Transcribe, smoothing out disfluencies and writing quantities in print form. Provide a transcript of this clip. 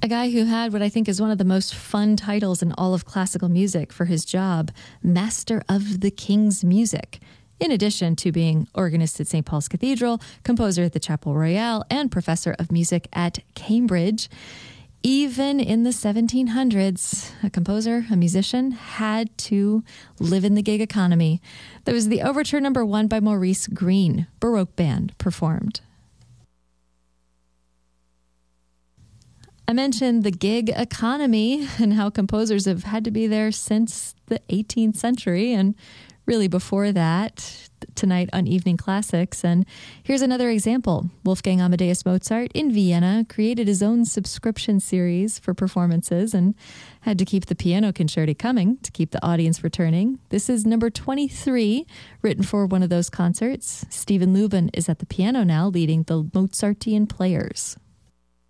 A guy who had what I think is one of the most fun titles in all of classical music for his job, Master of the King's Music. In addition to being organist at St. Paul's Cathedral, composer at the Chapel Royale, and professor of music at Cambridge. Even in the 1700s, a composer, a musician, had to live in the gig economy. There was the Overture No. 1 by Maurice Greene, Baroque band, performed. I mentioned the gig economy and how composers have had to be there since the 18th century and really before that, tonight on Evening Classics. And here's another example. Wolfgang Amadeus Mozart in Vienna created his own subscription series for performances and had to keep the piano concerti coming to keep the audience returning. This is number 23, written for one of those concerts. Stephen Lubin is at the piano now, leading the Mozartian Players.